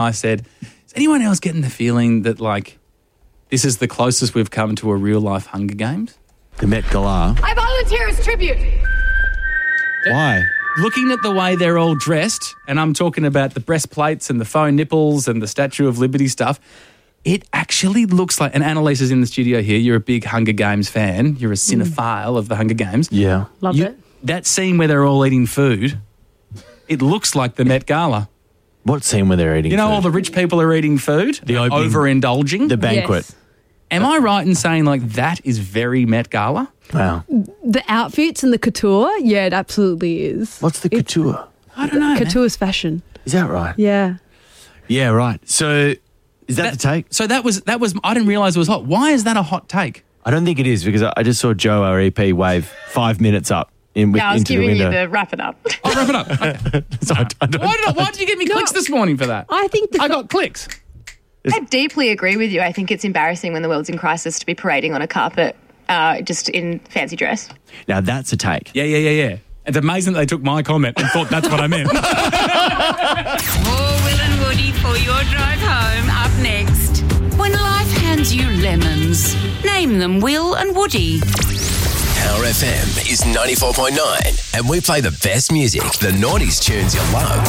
I said, is anyone else getting the feeling that, like, this is the closest we've come to a real-life Hunger Games? The Met Gala. I volunteer as tribute. Why? Looking at the way they're all dressed, and I'm talking about the breastplates and the faux nipples and the Statue of Liberty stuff, it actually looks like, and Annalise is in the studio here, you're a big Hunger Games fan, you're a cinephile of the Hunger Games. Yeah. Love it. That scene where they're all eating food, it looks like the Met Gala. What scene where they're eating You know, food? all the rich people are eating food, The opening- overindulging. The banquet. Yes. Am I right in saying, like, that is very Met Gala? Wow. The outfits and the couture, yeah, it absolutely is. What's the couture? I don't know. Couture's fashion. Is that right? Yeah. Yeah, right. So is that the take? So that was. I didn't realise it was hot. Why is that a hot take? I don't think it is because I just saw Joe, our EP, wave 5 minutes up I was into the giving window. you the wrap it up. I'll wrap it up. Okay. So I don't- Why did you give me clicks this morning for that? I think I got clicks. I deeply agree with you. I think it's embarrassing when the world's in crisis to be parading on a carpet just in fancy dress. Now that's a take. Yeah. It's amazing that they took my comment and thought that's what I meant. More Will and Woody for your drive home up next. When life hands you lemons, name them Will and Woody. Power FM is 94.9 and we play the best music, the noughties tunes you love.